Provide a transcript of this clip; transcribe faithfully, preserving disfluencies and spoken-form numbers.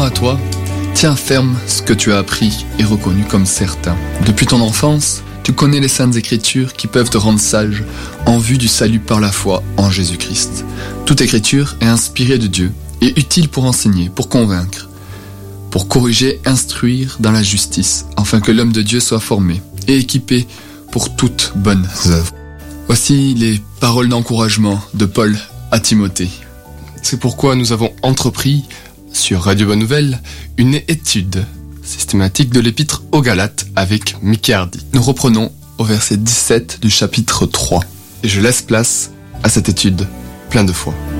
à toi, tiens ferme ce que tu as appris et reconnu comme certain. Depuis ton enfance, tu connais les saintes écritures qui peuvent te rendre sage en vue du salut par la foi en Jésus-Christ. Toute écriture est inspirée de Dieu et utile pour enseigner, pour convaincre, pour corriger, instruire dans la justice, afin que l'homme de Dieu soit formé et équipé pour toutes bonnes œuvres. Voici les paroles d'encouragement de Paul à Timothée. C'est pourquoi nous avons entrepris, sur Radio Bonne Nouvelle, une étude systématique de l'épître aux Galates avec Mickey Hardy. Nous reprenons au verset dix-sept du chapitre trois. Et je laisse place à cette étude pleine de foi.